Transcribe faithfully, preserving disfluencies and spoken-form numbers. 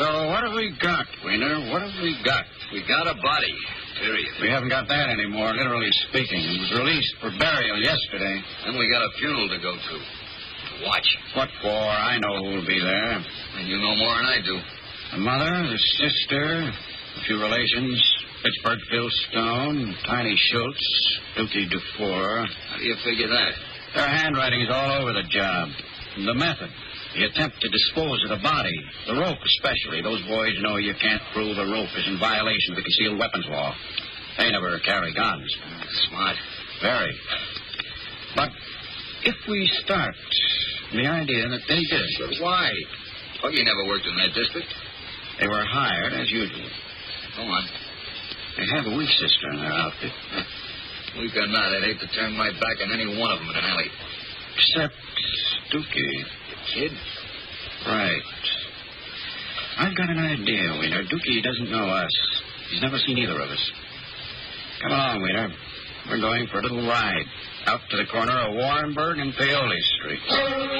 So what have we got, Wiener? What have we got? We got a body, period. We haven't got that anymore, literally speaking. It was released for burial yesterday. Then we got a funeral to go to. Watch. What for? I know who'll be there. And you know more than I do. The mother, the sister, a few relations, Pittsburgh Phil Stone, Tiny Schultz, Dookie Dufour. How do you figure that? Their handwriting is all over the job. The method, the attempt to dispose of the body, the rope especially. Those boys know you can't prove a rope is in violation of the concealed weapons law. They never carry guns. Smart. Very. But if we start from the idea that they did... But why? Puggy never worked in that district. They were hired as usual. Go on. They have a weak sister in their outfit. Weak or not, I'd hate to turn my back on any one of them in an alley. Except Dookie. The kid? Right. I've got an idea, Wiener. Dookie doesn't know us. He's never seen either of us. Come along, Wiener. We're going for a little ride out to the corner of Warrenburg and Paoli Street.